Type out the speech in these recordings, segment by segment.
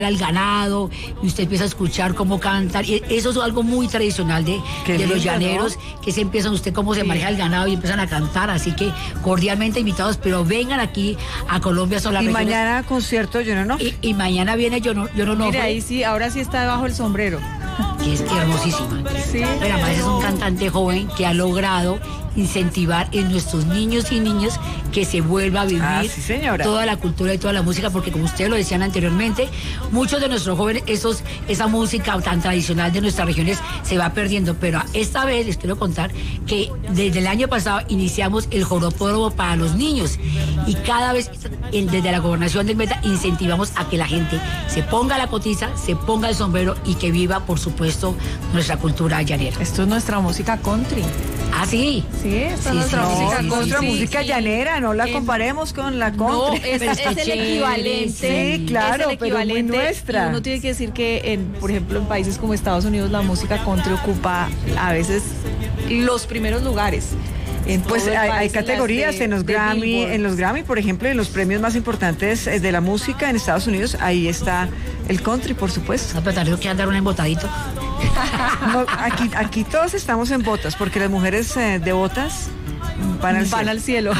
al ganado y usted empieza a escuchar cómo cantan, y eso es algo muy tradicional de los llaneros, ¿no? Que se empiezan usted cómo se maneja el ganado y empiezan a cantar, así que cordialmente invitados, pero vengan aquí a Colombia, son las regiones. Mañana concierto John Onofre. Y mañana viene John Onofre. Mira, ahí sí, ahora sí está debajo el sombrero. Que es hermosísima. Sí. Pero además es un cantante joven que ha logrado incentivar en nuestros niños y niñas que se vuelva a vivir toda la cultura y toda la música, porque como ustedes lo decían anteriormente, muchos de nuestros jóvenes, esa música tan tradicional de nuestras regiones se va perdiendo, pero esta vez les quiero contar que desde el año pasado iniciamos el joropódromo para los niños y cada vez desde la gobernación del Meta incentivamos a que la gente se ponga la cotiza, se ponga el sombrero y que viva, por supuesto, nuestra cultura llanera. Esto es nuestra música country. Ah, sí. Sí, esta es nuestra música música llanera, no la comparemos con la country. No, es el equivalente. Sí, claro, es el equivalente, pero muy nuestra. Y uno tiene que decir que, por ejemplo, en países como Estados Unidos, la música country ocupa a veces los primeros lugares. Pues hay categorías en los Grammy, por ejemplo, en los premios más importantes de la música en Estados Unidos, ahí está el country, por supuesto. No, pero tengo que andar un embotadito. No, aquí todos estamos en botas, porque las mujeres de botas van al cielo.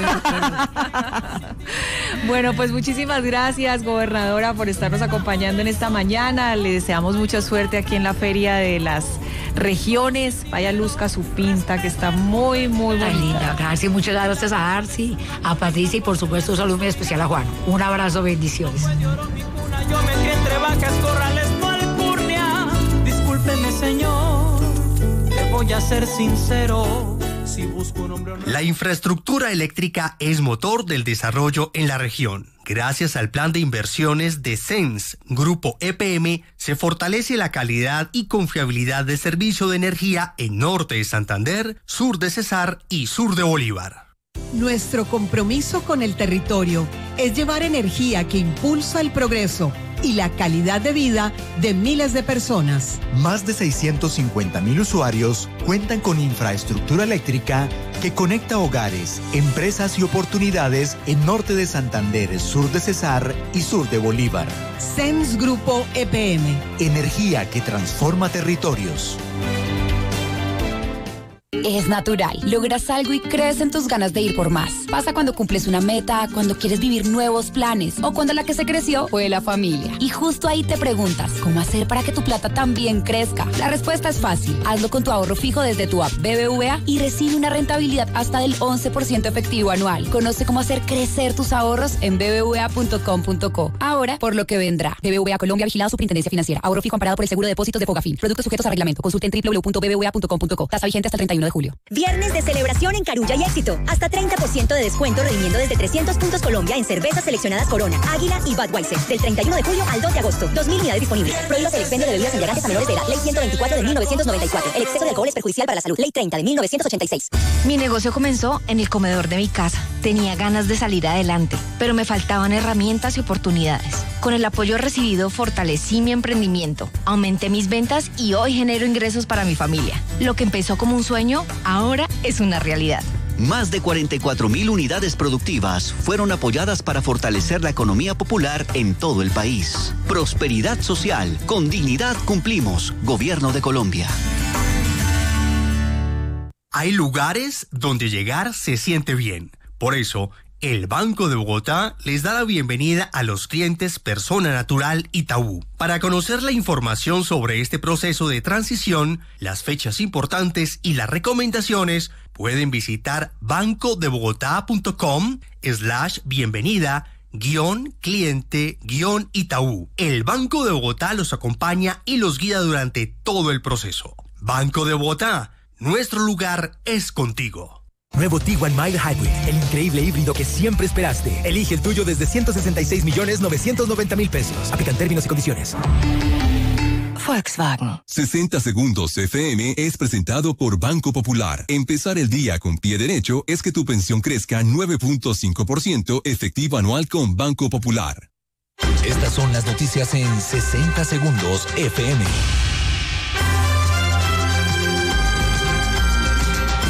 Bueno, pues muchísimas gracias, gobernadora, por estarnos acompañando en esta mañana. Le deseamos mucha suerte aquí en la Feria de las Regiones. Vaya, luzca su pinta, que está muy, muy bonita. Linda, gracias, muchas gracias a Darcy, a Patricia y por supuesto un saludo muy especial a Juan. Un abrazo, bendiciones. Yo metí entre vacas, corrales, no alcurnia. Discúlpeme, señor, le voy a ser sincero. Si busco un hombre... La infraestructura eléctrica es motor del desarrollo en la región. Gracias al plan de inversiones de CENS, Grupo EPM, se fortalece la calidad y confiabilidad del servicio de energía en norte de Santander, sur de Cesar y sur de Bolívar. Nuestro compromiso con el territorio es llevar energía que impulsa el progreso y la calidad de vida de miles de personas. Más de 650,000 usuarios cuentan con infraestructura eléctrica que conecta hogares, empresas y oportunidades en norte de Santander, sur de Cesar y sur de Bolívar. CENS Grupo EPM. Energía que transforma territorios. Es natural. Logras algo y crees en tus ganas de ir por más. Pasa cuando cumples una meta, cuando quieres vivir nuevos planes o cuando la que se creció fue la familia. Y justo ahí te preguntas, ¿cómo hacer para que tu plata también crezca? La respuesta es fácil. Hazlo con tu ahorro fijo desde tu app BBVA y recibe una rentabilidad hasta del 11% efectivo anual. Conoce cómo hacer crecer tus ahorros en bbva.com.co. Ahora, por lo que vendrá. BBVA Colombia, vigilado Superintendencia Financiera. Ahorro fijo amparado por el seguro de depósitos de Fogafín. Productos sujetos a reglamento. Consulte en www.bbva.com.co. Tasa vigente hasta el 31 de julio. Viernes de celebración en Carulla y Éxito. Hasta 30% de descuento redimiendo desde 300 puntos Colombia en cervezas seleccionadas Corona, Águila y Budweiser. Del 31 de julio al 2 de agosto. 2.000 unidades disponibles. Prohíbas el expendio de bebidas embriagantes a menores de edad. Ley 124 de 1994. El exceso de alcohol es perjudicial para la salud. Ley 30 de 1986. Mi negocio comenzó en el comedor de mi casa. Tenía ganas de salir adelante, pero me faltaban herramientas y oportunidades. Con el apoyo recibido fortalecí mi emprendimiento, aumenté mis ventas y hoy genero ingresos para mi familia. Lo que empezó como un sueño, ahora es una realidad. Más de 44,000 unidades productivas fueron apoyadas para fortalecer la economía popular en todo el país. Prosperidad social, con dignidad cumplimos. Gobierno de Colombia. Hay lugares donde llegar se siente bien. Por eso, el Banco de Bogotá les da la bienvenida a los clientes Persona Natural Itaú. Para conocer la información sobre este proceso de transición, las fechas importantes y las recomendaciones, pueden visitar bancodebogotá.com/bienvenida-cliente-Itaú. El Banco de Bogotá los acompaña y los guía durante todo el proceso. Banco de Bogotá, nuestro lugar es contigo. Nuevo Tiguan Mild Hybrid, el increíble híbrido que siempre esperaste. Elige el tuyo desde 166.990.000 pesos. Aplican términos y condiciones. Volkswagen. 60 Segundos FM es presentado por Banco Popular. Empezar el día con pie derecho es que tu pensión crezca 9.5% efectivo anual con Banco Popular. Estas son las noticias en 60 Segundos FM. Luego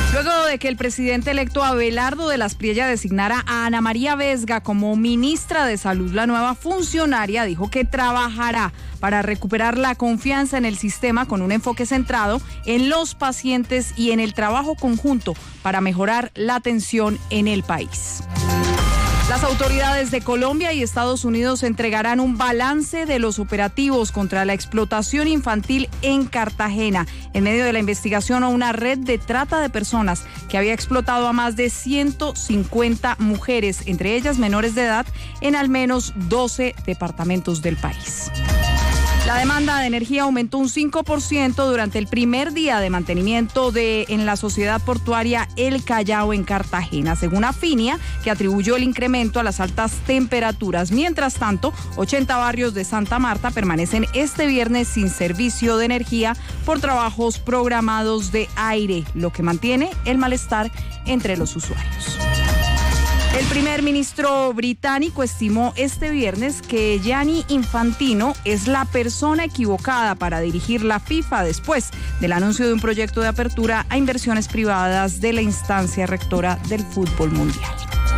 luego de que el presidente electo Abelardo de las Priella designara a Ana María Vesga como ministra de Salud, la nueva funcionaria dijo que trabajará para recuperar la confianza en el sistema con un enfoque centrado en los pacientes y en el trabajo conjunto para mejorar la atención en el país. Las autoridades de Colombia y Estados Unidos entregarán un balance de los operativos contra la explotación infantil en Cartagena, en medio de la investigación a una red de trata de personas que había explotado a más de 150 mujeres, entre ellas menores de edad, en al menos 12 departamentos del país. La demanda de energía aumentó un 5% durante el primer día de mantenimiento en la sociedad portuaria El Callao en Cartagena, según Afinia, que atribuyó el incremento a las altas temperaturas. Mientras tanto, 80 barrios de Santa Marta permanecen este viernes sin servicio de energía por trabajos programados de aire, lo que mantiene el malestar entre los usuarios. El primer ministro británico estimó este viernes que Gianni Infantino es la persona equivocada para dirigir la FIFA después del anuncio de un proyecto de apertura a inversiones privadas de la instancia rectora del fútbol mundial.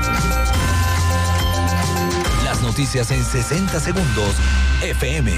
Las noticias en 60 segundos, FM.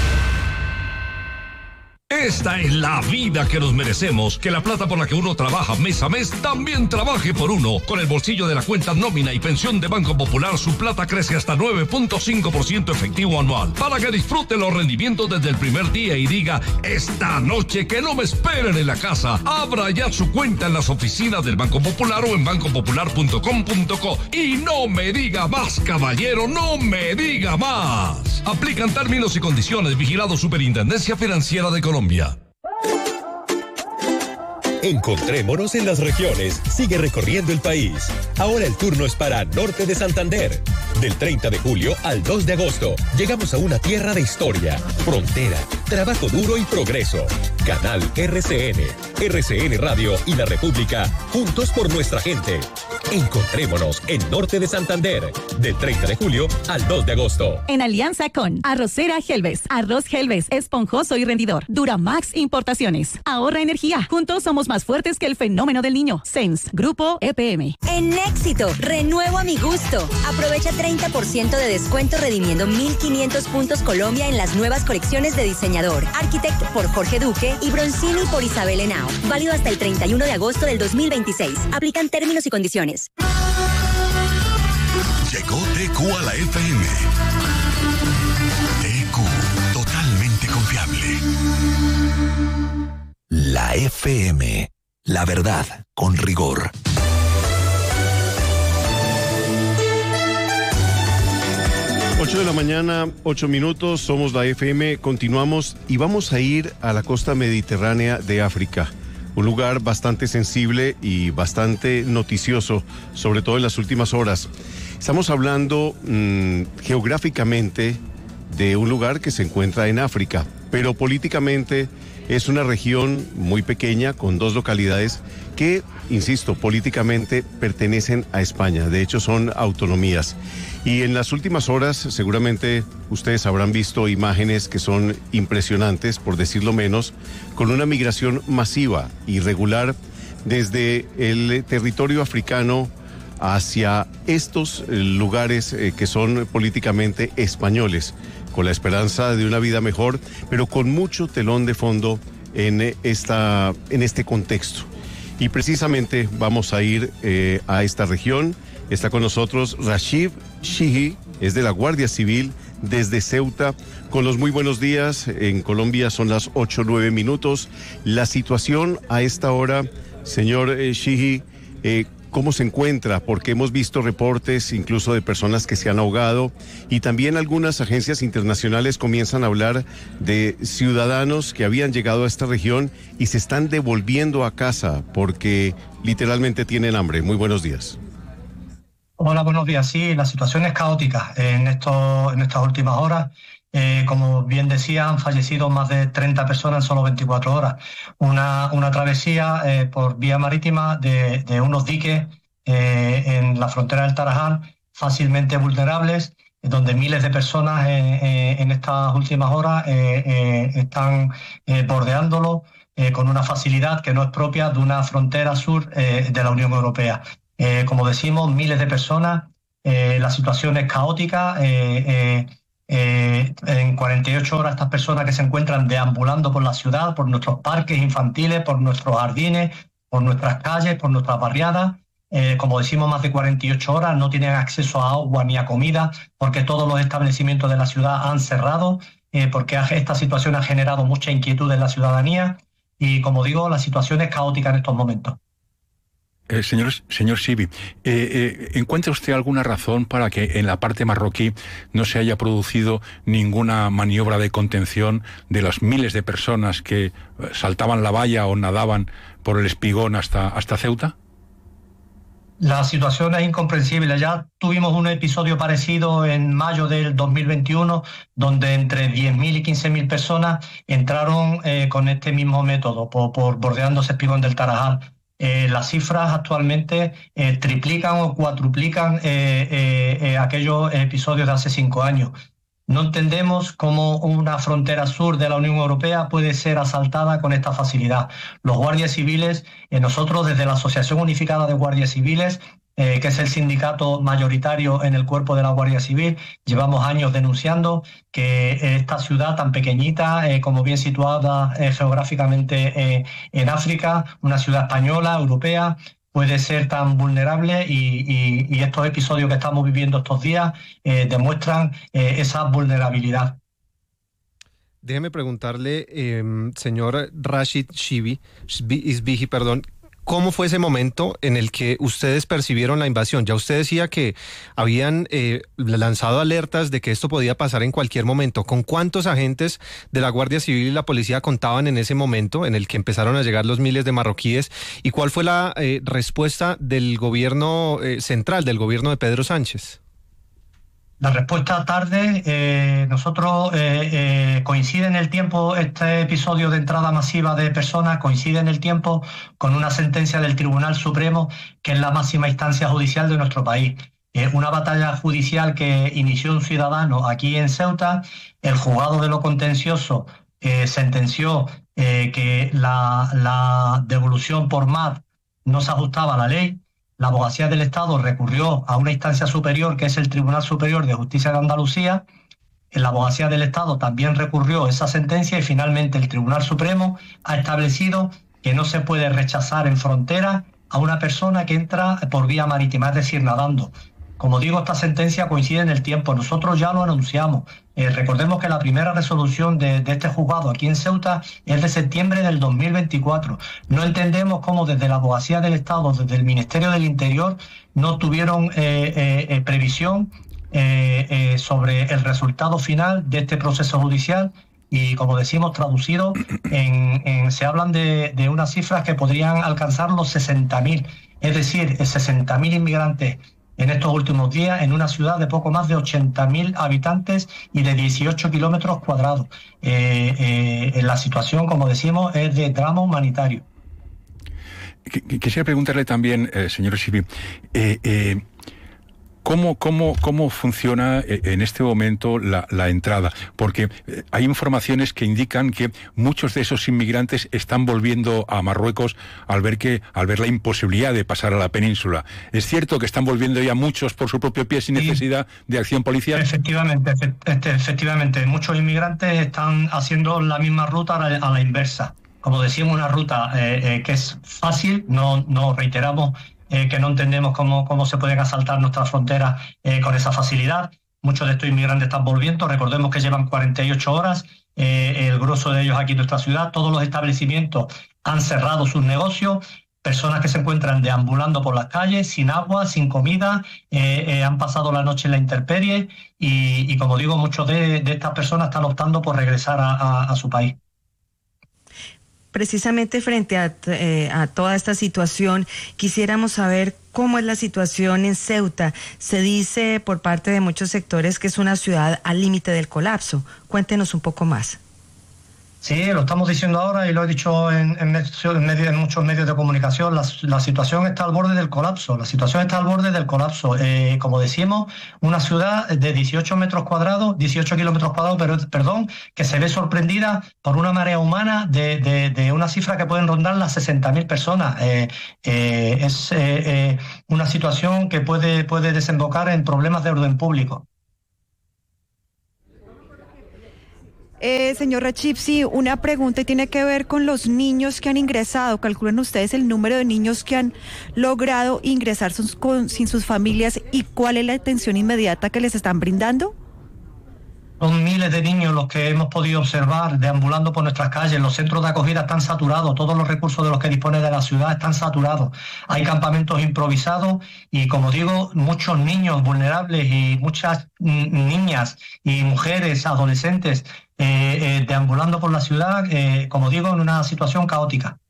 Esta es la vida que nos merecemos, que la plata por la que uno trabaja mes a mes también trabaje por uno. Con el bolsillo de la cuenta nómina y pensión de Banco Popular, su plata crece hasta 9.5% efectivo anual, para que disfrute los rendimientos desde el primer día y diga, esta noche que no me esperen en la casa. Abra ya su cuenta en las oficinas del Banco Popular o en bancopopular.com.co. Y no me diga más, caballero, no me diga más. Aplican términos y condiciones. Vigilado Superintendencia Financiera de Colombia. Encontrémonos en las regiones. Sigue recorriendo el país. Ahora el turno es para Norte de Santander. Del 30 de julio al 2 de agosto, llegamos a una tierra de historia, frontera, trabajo duro y progreso. Canal RCN Radio y La República, juntos por nuestra gente. Encontrémonos en Norte de Santander, del 30 de julio al 2 de agosto. En alianza con Arrocera Helves, arroz Helves, esponjoso y rendidor. Duramax Importaciones, ahorra energía. Juntos somos más fuertes que el fenómeno del niño. Sense, Grupo EPM. En Éxito, renuevo a mi gusto. Aprovecha 30% de descuento redimiendo 1.500 puntos Colombia en las nuevas colecciones de diseñador. Architect por Jorge Duque y Bronzini por Isabel Henao. Válido hasta el 31 de agosto del 2026. Aplican términos y condiciones. Llegó TQ a la FM. TQ, totalmente confiable. La FM, la verdad con rigor. 8 de la mañana, 8 minutos, somos la FM, continuamos y vamos a ir a la costa mediterránea de África. Un lugar bastante sensible y bastante noticioso, sobre todo en las últimas horas. Estamos hablando geográficamente de un lugar que se encuentra en África, pero políticamente es una región muy pequeña con 2 localidades que, insisto, políticamente pertenecen a España. De hecho, son autonomías. Y en las últimas horas, seguramente ustedes habrán visto imágenes que son impresionantes, por decirlo menos, con una migración masiva, irregular, desde el territorio africano hacia estos lugares que son políticamente españoles, con la esperanza de una vida mejor, pero con mucho telón de fondo en este contexto. Y precisamente vamos a ir a esta región. Está con nosotros Rashid Shihi, es de la Guardia Civil desde Ceuta. Con los muy buenos días. En Colombia son las 8:09 minutos. La situación a esta hora, señor Shihi, ¿cómo se encuentra? Porque hemos visto reportes incluso de personas que se han ahogado y también algunas agencias internacionales comienzan a hablar de ciudadanos que habían llegado a esta región y se están devolviendo a casa porque literalmente tienen hambre. Muy buenos días. Hola, buenos días. Sí, la situación es caótica en estas últimas horas. Como bien decía, han fallecido más de 30 personas en solo 24 horas. Una travesía por vía marítima de unos diques en la frontera del Tarajal, fácilmente vulnerables, donde miles de personas en estas últimas horas están bordeándolo. con una facilidad que no es propia de una frontera sur de la Unión Europea. Como decimos, miles de personas, la situación es caótica. En 48 horas estas personas que se encuentran deambulando por la ciudad, por nuestros parques infantiles, por nuestros jardines, por nuestras calles, por nuestras barriadas, como decimos, más de 48 horas, no tienen acceso a agua ni a comida porque todos los establecimientos de la ciudad han cerrado, porque esta situación ha generado mucha inquietud en la ciudadanía y, como digo, la situación es caótica en estos momentos. Señor Sibi, ¿encuentra usted alguna razón para que en la parte marroquí no se haya producido ninguna maniobra de contención de las miles de personas que saltaban la valla o nadaban por el espigón hasta Ceuta? La situación es incomprensible. Ya tuvimos un episodio parecido en mayo del 2021, donde entre 10.000 y 15.000 personas entraron con este mismo método, por bordeando ese espigón del Tarajal. Las cifras actualmente triplican o cuatruplican aquellos episodios de hace 5 años. No entendemos cómo una frontera sur de la Unión Europea puede ser asaltada con esta facilidad. Los guardias civiles, nosotros desde la Asociación Unificada de Guardias Civiles, que es el sindicato mayoritario en el cuerpo de la Guardia Civil, llevamos años denunciando que esta ciudad tan pequeñita, como bien situada geográficamente en África, una ciudad española, europea, puede ser tan vulnerable y estos episodios que estamos viviendo estos días demuestran esa vulnerabilidad. Déjeme preguntarle, señor Rashid Isbihi, perdón, ¿cómo fue ese momento en el que ustedes percibieron la invasión? Ya usted decía que habían lanzado alertas de que esto podía pasar en cualquier momento. ¿Con cuántos agentes de la Guardia Civil y la policía contaban en ese momento en el que empezaron a llegar los miles de marroquíes? ¿Y cuál fue la respuesta del gobierno central, del gobierno de Pedro Sánchez? La respuesta tarde. Nosotros coincide en el tiempo, este episodio de entrada masiva de personas coincide en el tiempo con una sentencia del Tribunal Supremo, que es la máxima instancia judicial de nuestro país. Una batalla judicial que inició un ciudadano aquí en Ceuta. El juzgado de lo contencioso sentenció que la devolución por MAD no se ajustaba a la ley. La Abogacía del Estado recurrió a una instancia superior, que es el Tribunal Superior de Justicia de Andalucía. La Abogacía del Estado también recurrió a esa sentencia y finalmente el Tribunal Supremo ha establecido que no se puede rechazar en frontera a una persona que entra por vía marítima, es decir, nadando. Como digo, esta sentencia coincide en el tiempo. Nosotros ya lo anunciamos. Recordemos que la primera resolución de este juzgado aquí en Ceuta es de septiembre del 2024. No entendemos cómo desde la Abogacía del Estado, desde el Ministerio del Interior, no tuvieron previsión sobre el resultado final de este proceso judicial. Y como decimos, traducido, se hablan de unas cifras que podrían alcanzar los 60.000. Es decir, 60.000 inmigrantes en estos últimos días, en una ciudad de poco más de 80.000 habitantes y de 18 kilómetros cuadrados. La situación, como decimos, es de drama humanitario. Quisiera preguntarle también, señor Sibi, ¿Cómo funciona en este momento la entrada? Porque hay informaciones que indican que muchos de esos inmigrantes están volviendo a Marruecos al ver la imposibilidad de pasar a la península. ¿Es cierto que están volviendo ya muchos por su propio pie sin necesidad de acción policial? Efectivamente. Muchos inmigrantes están haciendo la misma ruta a la inversa. Como decimos, una ruta que es fácil, no reiteramos que no entendemos cómo se pueden asaltar nuestras fronteras con esa facilidad. Muchos de estos inmigrantes están volviendo. Recordemos que llevan 48 horas, el grueso de ellos aquí en nuestra ciudad. Todos los establecimientos han cerrado sus negocios. Personas que se encuentran deambulando por las calles, sin agua, sin comida, han pasado la noche en la intemperie y como digo, muchos de estas personas están optando por regresar a su país. Precisamente frente a toda esta situación, quisiéramos saber cómo es la situación en Ceuta. Se dice por parte de muchos sectores que es una ciudad al límite del colapso. Cuéntenos un poco más. Sí, lo estamos diciendo ahora y lo he dicho en muchos medios de comunicación. La situación está al borde del colapso. Como decimos, una ciudad de 18 kilómetros cuadrados, que se ve sorprendida por una marea humana de una cifra que pueden rondar las 60.000 personas. Es una situación que puede desembocar en problemas de orden público. Señor Rachid, sí, una pregunta y tiene que ver con los niños que han ingresado. ¿Calculan ustedes el número de niños que han logrado ingresar sin sus familias y cuál es la atención inmediata que les están brindando? Son miles de niños los que hemos podido observar deambulando por nuestras calles. Los centros de acogida están saturados, todos los recursos de los que dispone de la ciudad están saturados. Hay campamentos improvisados y, como digo, muchos niños vulnerables y muchas niñas y mujeres, adolescentes, deambulando por la ciudad, como digo, en una situación caótica.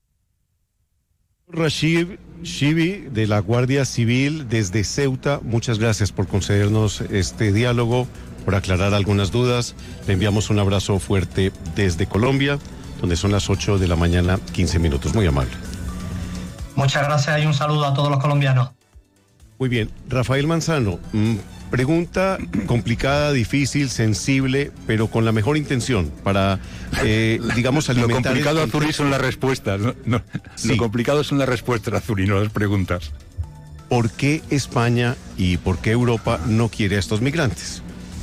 Rashid Shibi, de la Guardia Civil desde Ceuta, muchas gracias por concedernos este diálogo, por aclarar algunas dudas. Le enviamos un abrazo fuerte desde Colombia, donde son las 8 de la mañana, 15 minutos. Muy amable. Muchas gracias y un saludo a todos los colombianos. Muy bien. Rafael Manzano, pregunta complicada, difícil, sensible, pero con la mejor intención para, digamos, alimentar... Lo complicado, Azuri, son las respuestas. No, sí. Lo complicado son las respuestas, Azuri, no las preguntas. ¿Por qué España y por qué Europa no quiere a estos migrantes?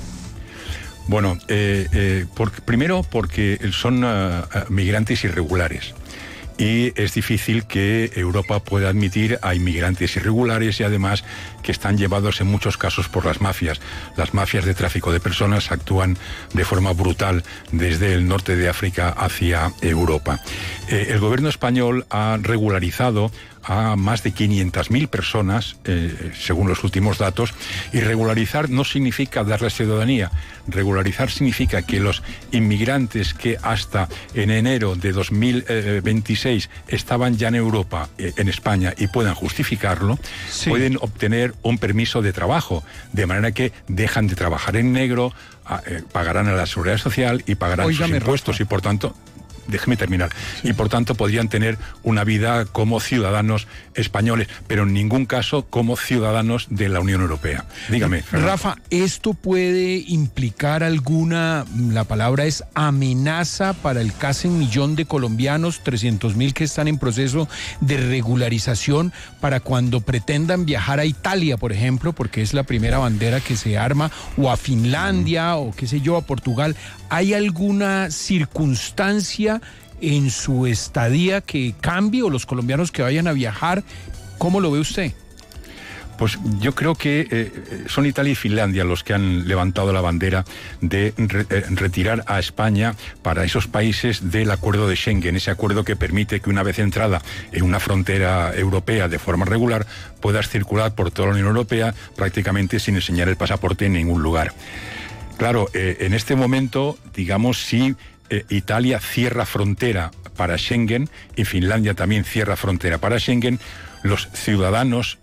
Bueno, primero porque son migrantes irregulares. Y es difícil que Europa pueda admitir a inmigrantes irregulares y además que están llevados en muchos casos por las mafias. Las mafias de tráfico de personas actúan de forma brutal desde el norte de África hacia Europa. El gobierno español ha regularizado a más de 500.000 personas, según los últimos datos, y regularizar no significa darles ciudadanía. Regularizar significa que los inmigrantes que hasta en enero de 2026 estaban ya en Europa, en España, y puedan justificarlo, sí, pueden obtener un permiso de trabajo, de manera que dejan de trabajar en negro, pagarán a la Seguridad Social y pagarán sus impuestos, Rafa. Y por tanto... Déjeme terminar. Sí. Y por tanto podrían tener una vida como ciudadanos españoles, pero en ningún caso como ciudadanos de la Unión Europea. Dígame, Fernando. Rafa, ¿esto puede implicar alguna, la palabra es amenaza para el casi 1 millón de colombianos, 300.000 que están en proceso de regularización, para cuando pretendan viajar a Italia, por ejemplo, porque es la primera bandera que se arma, o a Finlandia, o qué sé yo, a Portugal? ¿Hay alguna circunstancia en su estadía que cambie, o los colombianos que vayan a viajar? ¿Cómo lo ve usted? Pues yo creo que son Italia y Finlandia los que han levantado la bandera de retirar a España para esos países del acuerdo de Schengen, ese acuerdo que permite que una vez entrada en una frontera europea de forma regular puedas circular por toda la Unión Europea prácticamente sin enseñar el pasaporte en ningún lugar. Claro, en este momento, digamos, si Italia cierra frontera para Schengen y Finlandia también cierra frontera para Schengen, los ciudadanos,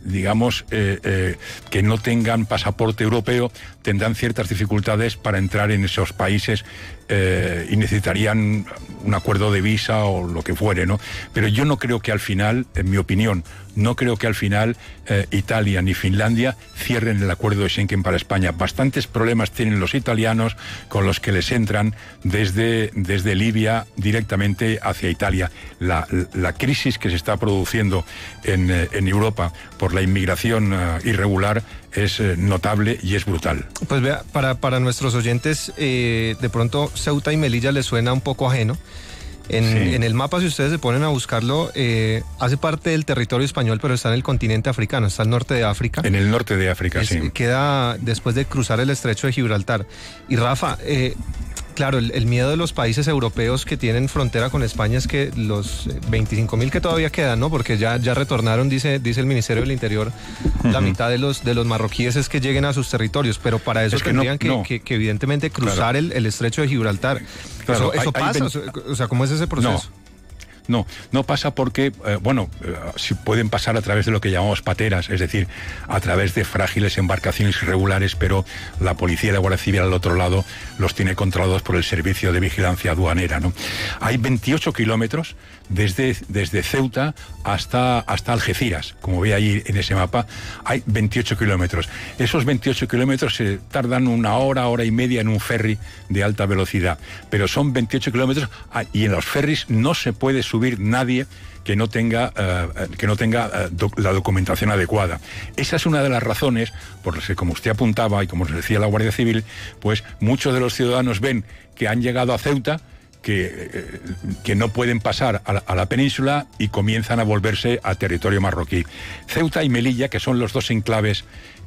que no tengan pasaporte europeo tendrán ciertas dificultades para entrar en esos países y necesitarían un acuerdo de visa o lo que fuere, ¿no? Pero yo no creo que al final, en mi opinión, no creo que al final Italia ni Finlandia cierren el acuerdo de Schengen para España. Bastantes problemas tienen los italianos con los que les entran desde Libia directamente hacia Italia. La crisis que se está produciendo en Europa por la inmigración irregular es notable y es brutal. Pues vea, para nuestros oyentes, de pronto Ceuta y Melilla les suena un poco ajeno. En el mapa, si ustedes se ponen a buscarlo, hace parte del territorio español, pero está en el continente africano, está al norte de África. En el norte de África, sí. Queda después de cruzar el estrecho de Gibraltar. Y Rafa, claro, el miedo de los países europeos que tienen frontera con España es que los 25.000 que todavía quedan, ¿no? Porque ya retornaron, dice el Ministerio del Interior, la mitad de los marroquíes es que lleguen a sus territorios, pero para eso tendrían que evidentemente cruzar el estrecho de Gibraltar. Claro, eso pasa, o sea, ¿cómo es ese proceso? No pasa porque, si pueden pasar a través de lo que llamamos pateras, es decir, a través de frágiles embarcaciones irregulares, pero la policía y la Guardia Civil al otro lado los tiene controlados por el Servicio de Vigilancia Aduanera, ¿no? Hay 28 kilómetros desde Ceuta hasta Algeciras, como ve ahí en ese mapa, hay 28 kilómetros. Esos 28 kilómetros se tardan una hora y media en un ferry de alta velocidad, pero son 28 kilómetros y en los ferries no se puede subir nadie que no tenga la documentación adecuada. Esa es una de las razones por las que, como usted apuntaba y como nos decía la Guardia Civil, pues muchos de los ciudadanos ven que han llegado a Ceuta, que no pueden pasar a la península y comienzan a volverse a territorio marroquí. Ceuta y Melilla, que son los dos enclaves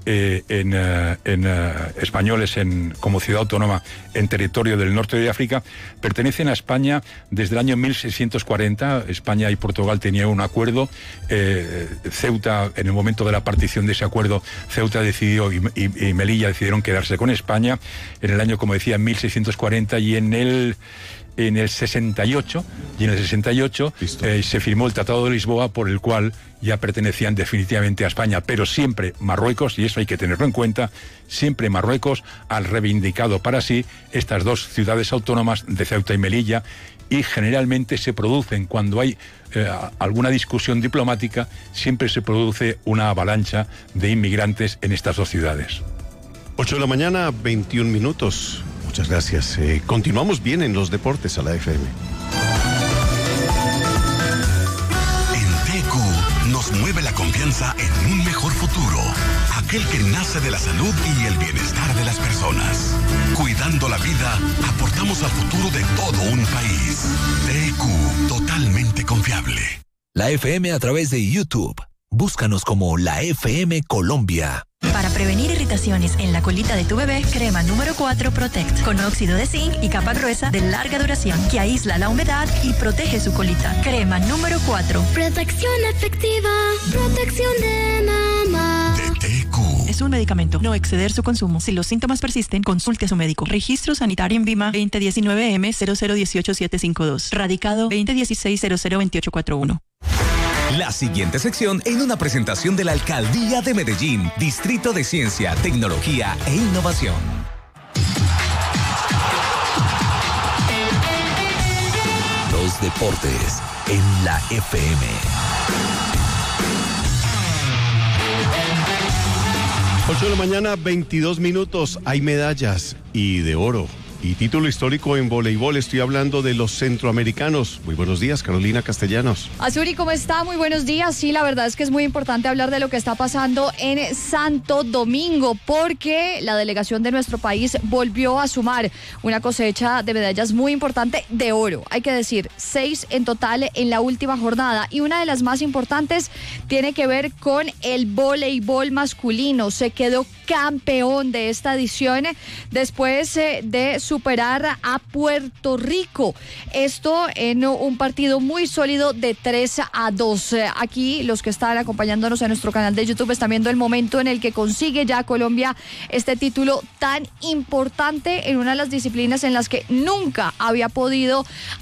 españoles como ciudad autónoma en territorio del norte de África, pertenecen a España desde el año 1640. España y Portugal tenían un acuerdo. Ceuta, en el momento de la partición de ese acuerdo, Ceuta decidió y Melilla decidieron quedarse con España en el año, como decía, 1640, y en el 68 se firmó el Tratado de Lisboa, por el cual ya pertenecían definitivamente a España, pero siempre Marruecos, y eso hay que tenerlo en cuenta, siempre Marruecos ha reivindicado para sí estas dos ciudades autónomas de Ceuta y Melilla, y generalmente se producen, cuando hay alguna discusión diplomática, siempre se produce una avalancha de inmigrantes en estas dos ciudades. 8 de la mañana, 21 minutos. Muchas gracias. Continuamos bien en los deportes a la FM. En TQ nos mueve la confianza en un mejor futuro, aquel que nace de la salud y el bienestar de las personas. Cuidando la vida, aportamos al futuro de todo un país. TQ, totalmente confiable. La FM a través de YouTube. Búscanos como la FM Colombia. Para prevenir irritaciones en la colita de tu bebé, crema número 4 Protect, con óxido de zinc y capa gruesa de larga duración que aísla la humedad y protege su colita. Crema número 4. Protección efectiva, protección de mamá. De TQ. Es un medicamento, no exceder su consumo. Si los síntomas persisten, consulte a su médico. Registro sanitario en Vima 2019M 0018752. Radicado 2016 002841. La siguiente sección en una presentación de la Alcaldía de Medellín, Distrito de Ciencia, Tecnología e Innovación. Los deportes en la FM. 8 de la mañana, 22 minutos. Hay medallas y de oro. Y título histórico en voleibol, estoy hablando de los centroamericanos. Muy buenos días, Carolina Castellanos. Azuri, ¿cómo está? Muy buenos días. Sí, la verdad es que es muy importante hablar de lo que está pasando en Santo Domingo, porque la delegación de nuestro país volvió a sumar una cosecha de medallas muy importante de oro. Hay que decir, 6 en total en la última jornada. Y una de las más importantes tiene que ver con el voleibol masculino. Se quedó campeón de esta edición después de superar a Puerto Rico. Esto en un partido muy sólido de 3-2. Aquí los que están acompañándonos en nuestro canal de YouTube están viendo el momento en el que consigue ya Colombia este título tan importante en una de las disciplinas en las que nunca había podido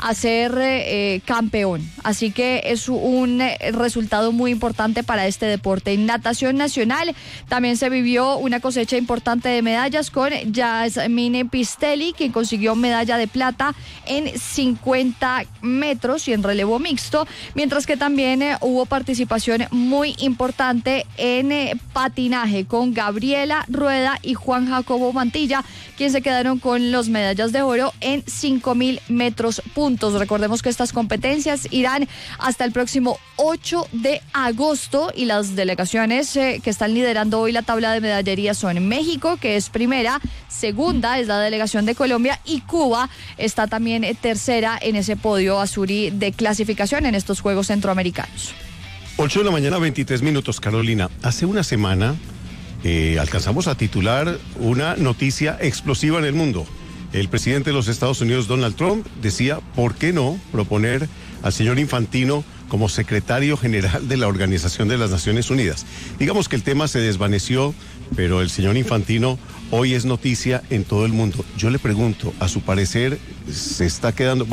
hacer campeón. Así que es un resultado muy importante para este deporte. En natación nacional también se vivió una cosecha importante de medallas con Yasmine Pistelli, quien consiguió medalla de plata en 50 metros y en relevo mixto, mientras que también hubo participación muy importante en patinaje con Gabriela Rueda y Juan Jacobo Mantilla, quien se quedaron con las medallas de oro en 5.000 metros puntos. Recordemos que estas competencias irán hasta el próximo 8 de agosto y las delegaciones que están liderando hoy la tabla de medallería son México, que es primera, segunda es la delegación de Colombia y Cuba está también tercera en ese podio azuri de clasificación en estos Juegos Centroamericanos. 8 de la mañana, 23 minutos, Carolina. Hace una semana alcanzamos a titular una noticia explosiva en el mundo. El presidente de los Estados Unidos, Donald Trump, decía, ¿por qué no proponer al señor Infantino como secretario general de la Organización de las Naciones Unidas? Digamos que el tema se desvaneció, pero el señor Infantino hoy es noticia en todo el mundo. Yo le pregunto, a su parecer, se está quedando, bueno,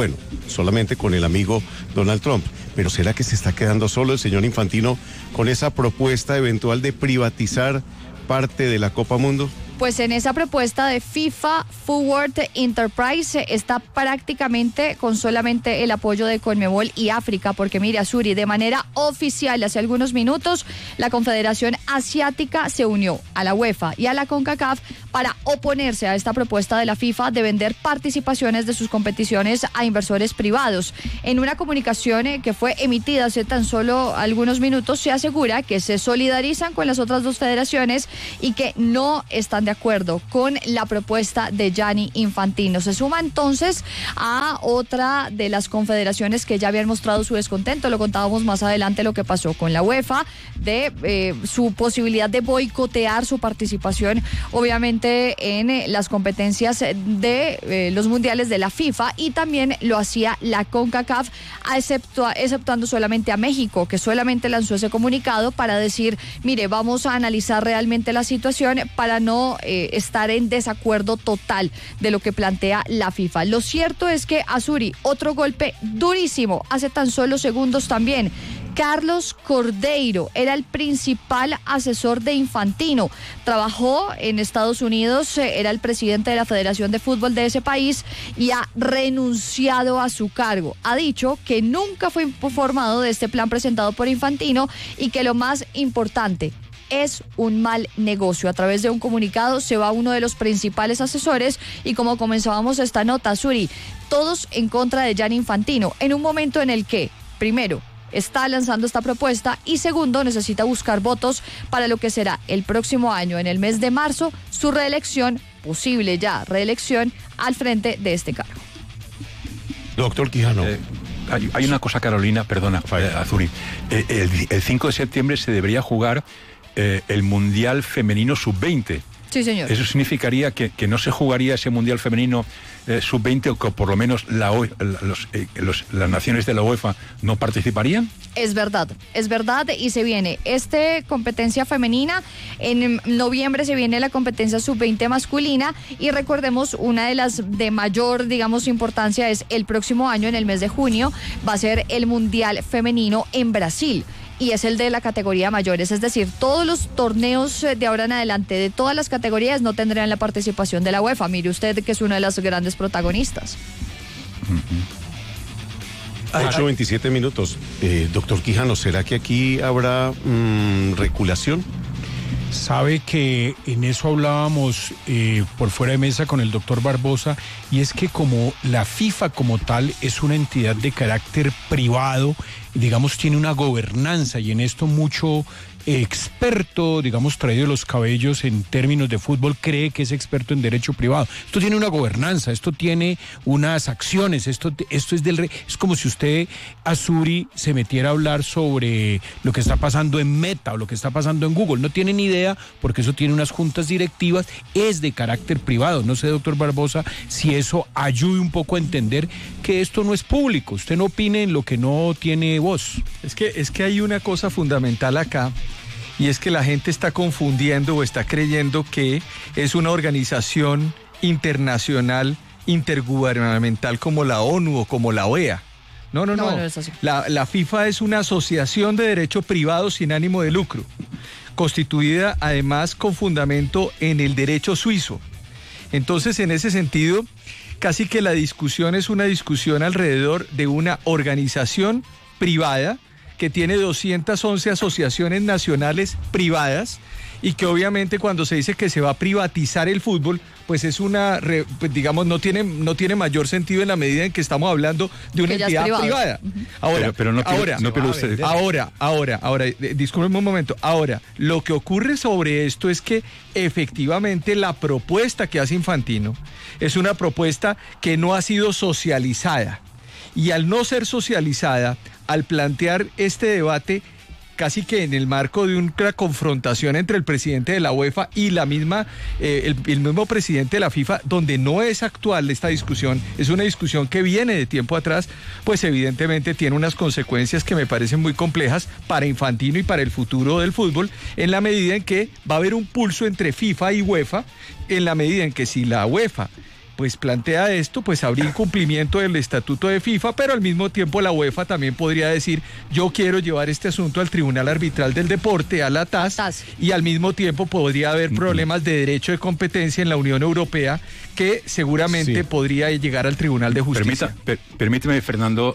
solamente con el amigo Donald Trump. Pero ¿será que se está quedando solo el señor Infantino con esa propuesta eventual de privatizar parte de la Copa Mundo? Pues en esa propuesta de FIFA Forward Enterprise está prácticamente con solamente el apoyo de Conmebol y África, porque mire, Azuri, de manera oficial hace algunos minutos la Confederación Asiática se unió a la UEFA y a la CONCACAF para oponerse a esta propuesta de la FIFA de vender participaciones de sus competiciones a inversores privados. En una comunicación que fue emitida hace tan solo algunos minutos se asegura que se solidarizan con las otras dos federaciones y que no están de acuerdo con la propuesta de Gianni Infantino. Se suma entonces a otra de las confederaciones que ya habían mostrado su descontento. Lo contábamos más adelante lo que pasó con la UEFA, de su posibilidad de boicotear su participación, obviamente, en las competencias de los mundiales de la FIFA, y también lo hacía la CONCACAF, exceptuando solamente a México, que solamente lanzó ese comunicado para decir, mire, vamos a analizar realmente la situación para no estar en desacuerdo total de lo que plantea la FIFA. Lo cierto es que, Azuri, otro golpe durísimo, hace tan solo segundos también. Carlos Cordeiro era el principal asesor de Infantino. Trabajó en Estados Unidos, era el presidente de la Federación de Fútbol de ese país y ha renunciado a su cargo. Ha dicho que nunca fue informado de este plan presentado por Infantino y que lo más importante, es un mal negocio. A través de un comunicado se va uno de los principales asesores y, como comenzábamos esta nota, Zuri, todos en contra de Gianni Infantino, en un momento en el que, primero, está lanzando esta propuesta y segundo, necesita buscar votos para lo que será el próximo año, en el mes de marzo, su reelección, posible ya reelección al frente de este cargo. Doctor Quijano. Hay una cosa, Carolina, perdona, Azuri. El 5 de septiembre se debería jugar el Mundial Femenino Sub-20. Sí, señor. ¿Eso significaría que no se jugaría ese Mundial Femenino Sub-20 o que por lo menos las naciones de la UEFA no participarían? Es verdad y se viene competencia femenina, en noviembre se viene la competencia Sub-20 masculina y recordemos, una de las de mayor, digamos, importancia es el próximo año, en el mes de junio, va a ser el Mundial Femenino en Brasil. Y es el de la categoría mayores, es decir, todos los torneos de ahora en adelante, de todas las categorías, no tendrán la participación de la UEFA. Mire usted que es una de las grandes protagonistas. 8:27 minutos. Doctor Quijano, ¿será que aquí habrá reculación? Sabe que en eso hablábamos por fuera de mesa con el doctor Barbosa, y es que como la FIFA como tal es una entidad de carácter privado, digamos, tiene una gobernanza, y en esto mucho experto, digamos, traído de los cabellos en términos de fútbol, cree que es experto en derecho privado. Esto tiene una gobernanza, esto tiene unas acciones, esto es es como si usted, Azuri, se metiera a hablar sobre lo que está pasando en Meta o lo que está pasando en Google. No tiene ni idea, porque eso tiene unas juntas directivas, es de carácter privado. No sé, doctor Barbosa, si eso ayude un poco a entender que esto no es público. Usted no opine en lo que no tiene voz. Es que hay una cosa fundamental acá, y es que la gente está confundiendo o está creyendo que es una organización internacional intergubernamental como la ONU o como la OEA. No es así. La FIFA es una asociación de derecho privado sin ánimo de lucro, constituida además con fundamento en el derecho suizo. Entonces, en ese sentido, casi que la discusión es una discusión alrededor de una organización privada que tiene 211 asociaciones nacionales privadas, y que obviamente cuando se dice que se va a privatizar el fútbol, pues es digamos, no tiene mayor sentido en la medida en que estamos hablando de una entidad privada. Ahora, discúlpeme un momento. Ahora, lo que ocurre sobre esto es que efectivamente la propuesta que hace Infantino es una propuesta que no ha sido socializada, y al no ser socializada, al plantear este debate casi que en el marco de una confrontación entre el presidente de la UEFA y el mismo presidente de la FIFA, donde no es actual esta discusión, es una discusión que viene de tiempo atrás, pues evidentemente tiene unas consecuencias que me parecen muy complejas para Infantino y para el futuro del fútbol, en la medida en que va a haber un pulso entre FIFA y UEFA, en la medida en que si la UEFA pues plantea esto, pues habría incumplimiento del estatuto de FIFA, pero al mismo tiempo la UEFA también podría decir, yo quiero llevar este asunto al Tribunal Arbitral del Deporte, a la TAS, y al mismo tiempo podría haber problemas de derecho de competencia en la Unión Europea que seguramente podría llegar al Tribunal de Justicia. Permíteme, Fernando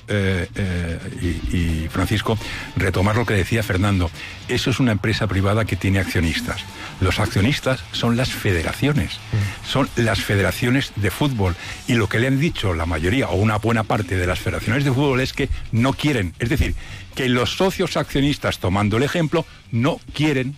y Francisco, retomar lo que decía Fernando. Eso es una empresa privada que tiene accionistas. Los accionistas son las federaciones, son las federaciones de fútbol, y lo que le han dicho la mayoría o una buena parte de las federaciones de fútbol es que no quieren, es decir, que los socios accionistas, tomando el ejemplo, no quieren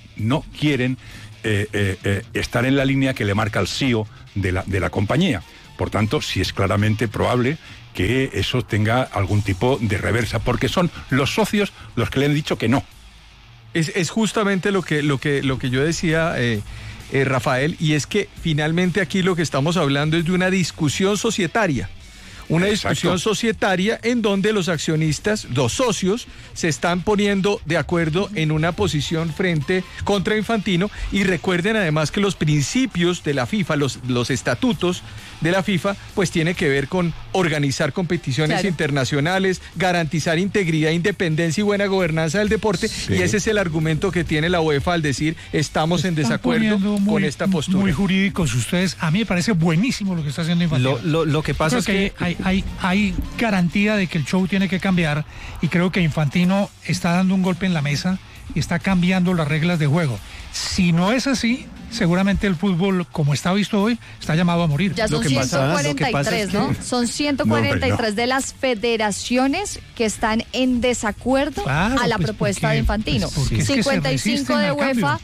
estar en la línea que le marca el CEO de la compañía. Por tanto, sí es claramente probable que eso tenga algún tipo de reversa, porque son los socios los que le han dicho que no. Es justamente lo que yo decía, Rafael, y es que finalmente aquí lo que estamos hablando es de una discusión societaria. Una discusión societaria en donde los accionistas, los socios, se están poniendo de acuerdo en una posición contra Infantino, y recuerden además que los principios de la FIFA, los estatutos de la FIFA, pues tiene que ver con organizar competiciones internacionales, garantizar integridad, independencia y buena gobernanza del deporte, y ese es el argumento que tiene la UEFA al decir estamos en desacuerdo con esta postura. Muy jurídicos ustedes. A mí me parece buenísimo lo que está haciendo Infantino. Lo que pasa es que hay garantía de que el show tiene que cambiar, y creo que Infantino está dando un golpe en la mesa y está cambiando las reglas de juego. Si no es así, seguramente el fútbol, como está visto hoy, está llamado a morir. Ya son 143, ¿no? Son 143 de las federaciones que están en desacuerdo a la propuesta de Infantino. 55 de UEFA,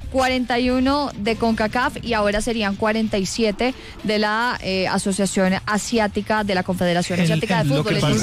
41 de CONCACAF, y ahora serían 47 de la Asociación Asiática, de la Confederación Asiática de Fútbol. El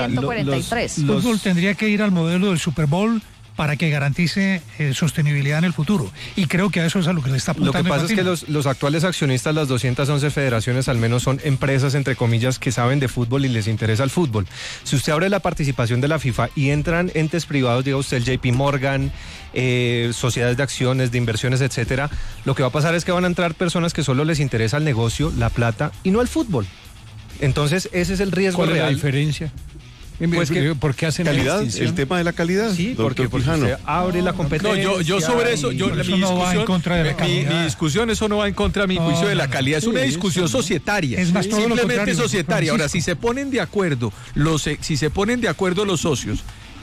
fútbol tendría que ir al modelo del Super Bowl para que garantice sostenibilidad en el futuro. Y creo que a eso es a lo que le está apuntando. Lo que pasa Infantino. es que los actuales accionistas, las 211 federaciones al menos, son empresas, entre comillas, que saben de fútbol y les interesa el fútbol. Si usted abre la participación de la FIFA y entran entes privados, diga usted el JP Morgan, sociedades de acciones, de inversiones, etcétera, lo que va a pasar es que van a entrar personas que solo les interesa el negocio, la plata y no el fútbol. Entonces ese es el riesgo real. ¿Cuál es la diferencia? Pues que, ¿por qué hacen calidad? la distinción? El tema de la calidad. Sí, porque usted abre la competencia. No, yo sobre eso, mi discusión, eso no va en contra de mi juicio de la calidad, es una discusión societaria. Es más, todo simplemente lo societaria. Ahora, si se ponen de acuerdo los socios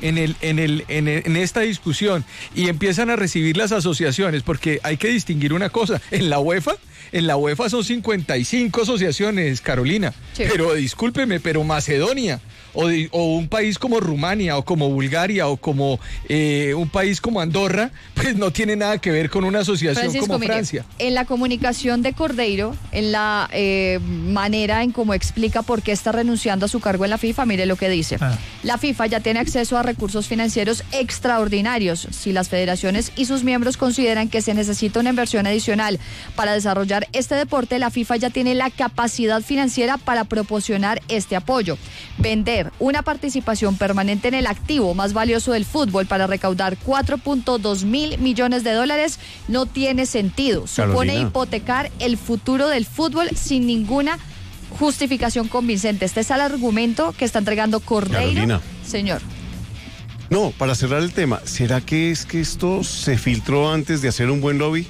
en esta discusión y empiezan a recibir las asociaciones, porque hay que distinguir una cosa, en la UEFA son 55 asociaciones, Carolina, pero discúlpeme, pero Macedonia o un país como Rumania o como Bulgaria o como un país como Andorra, pues no tiene nada que ver con una asociación como Francia. En la comunicación de Cordeiro, en la manera en cómo explica por qué está renunciando a su cargo en la FIFA, mire lo que dice. La FIFA ya tiene acceso a recursos financieros extraordinarios. Si las federaciones y sus miembros consideran que se necesita una inversión adicional para desarrollar este deporte, la FIFA ya tiene la capacidad financiera para proporcionar este apoyo. Vender una participación permanente en el activo más valioso del fútbol para recaudar 4.2 mil millones de dólares no tiene sentido. Supone hipotecar el futuro del fútbol sin ninguna justificación convincente. Este es el argumento que está entregando Cordeiro. Carolina. Señor. No, para cerrar el tema, ¿será que es que esto se filtró antes de hacer un buen lobby?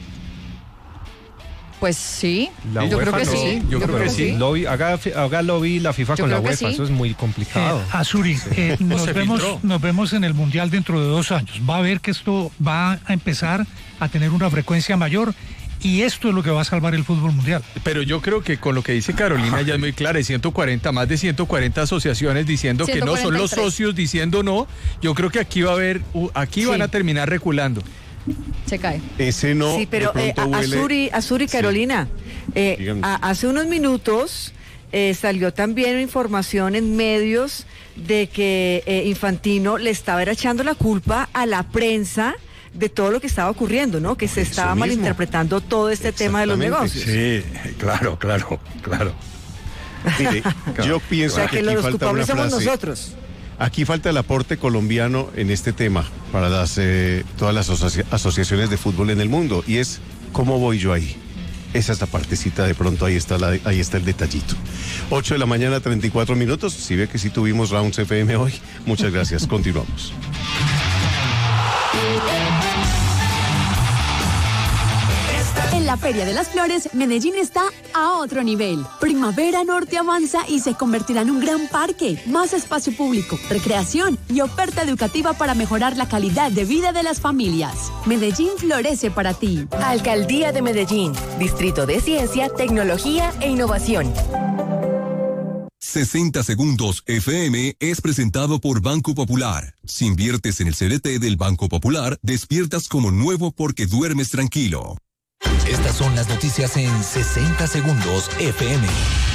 Pues sí, yo creo que sí. Yo creo que sí. Haga lobby la FIFA con la UEFA, eso es muy complicado. Azuri, nos vemos en el Mundial dentro de 2 años. Va a ver que esto va a empezar a tener una frecuencia mayor, y esto es lo que va a salvar el fútbol mundial. Pero yo creo que con lo que dice Carolina ya es muy claro, hay más de 140 asociaciones diciendo 143. Que no, son los socios diciendo no. Yo creo que aquí va a haber, van a terminar reculando. Se cae. Ese no. Sí, pero Azuri, Carolina, hace unos minutos salió también información en medios de que Infantino le estaba echando la culpa a la prensa de todo lo que estaba ocurriendo, ¿no? Que se estaba malinterpretando todo este tema de los negocios. Sí, claro. Mire, yo pienso que los falta culpables una somos frase. nosotros. Aquí falta el aporte colombiano en este tema para todas las asociaciones de fútbol en el mundo, y es ¿cómo voy yo ahí? Esa es la partecita, de pronto ahí está el detallito. 8 de la mañana, 34 minutos. Si ve que sí tuvimos Rounds FM hoy, muchas gracias. Continuamos. En la Feria de las Flores, Medellín está a otro nivel. Primavera Norte avanza y se convertirá en un gran parque, más espacio público, recreación y oferta educativa para mejorar la calidad de vida de las familias. Medellín florece para ti. Alcaldía de Medellín, Distrito de Ciencia, Tecnología e Innovación. 60 Segundos FM es presentado por Banco Popular. Si inviertes en el CDT del Banco Popular, despiertas como nuevo porque duermes tranquilo. Estas son las noticias en 60 Segundos FM.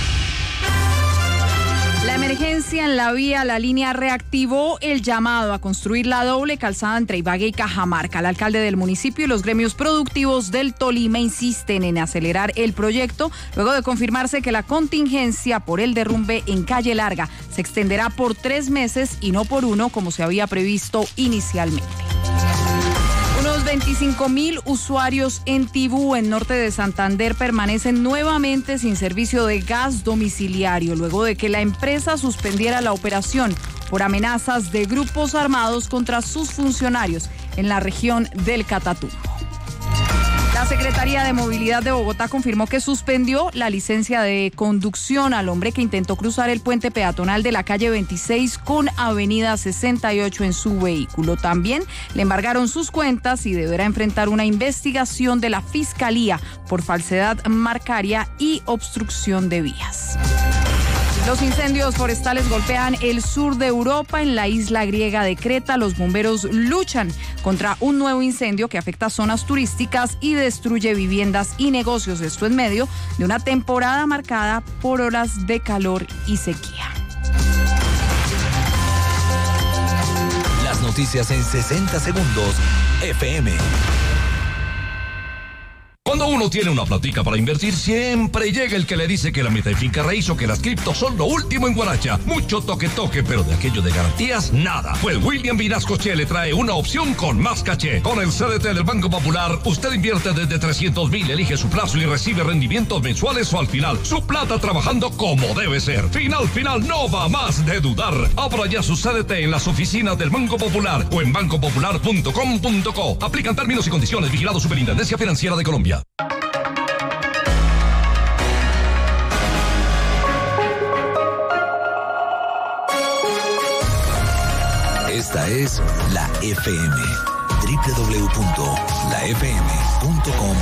La emergencia en la vía La Línea reactivó el llamado a construir la doble calzada entre Ibagué y Cajamarca. El alcalde del municipio y los gremios productivos del Tolima insisten en acelerar el proyecto luego de confirmarse que la contingencia por el derrumbe en Calle Larga se extenderá por 3 meses y no por 1 como se había previsto inicialmente. Unos 25.000 usuarios en Tibú, en norte de Santander, permanecen nuevamente sin servicio de gas domiciliario, luego de que la empresa suspendiera la operación por amenazas de grupos armados contra sus funcionarios en la región del Catatumbo. La Secretaría de Movilidad de Bogotá confirmó que suspendió la licencia de conducción al hombre que intentó cruzar el puente peatonal de la calle 26 con avenida 68 en su vehículo. También le embargaron sus cuentas y deberá enfrentar una investigación de la Fiscalía por falsedad marcaria y obstrucción de vías. Los incendios forestales golpean el sur de Europa. En la isla griega de Creta, los bomberos luchan contra un nuevo incendio que afecta zonas turísticas y destruye viviendas y negocios. Esto en medio de una temporada marcada por horas de calor y sequía. Las noticias en 60 Segundos FM. Cuando uno tiene una platica para invertir, siempre llega el que le dice que la meta y finca raíz o que las criptos son lo último en Guaracha. Mucho toque, pero de aquello de garantías, nada. Pues William Vinascoche le trae una opción con más caché. Con el CDT del Banco Popular, usted invierte desde 300.000, elige su plazo y recibe rendimientos mensuales o al final. Su plata trabajando como debe ser. Final, no va más de dudar. Abra ya su CDT en las oficinas del Banco Popular o en bancopopular.com.co. Aplican términos y condiciones. Vigilado Superintendencia Financiera de Colombia. Esta es la FM. www.lafm.com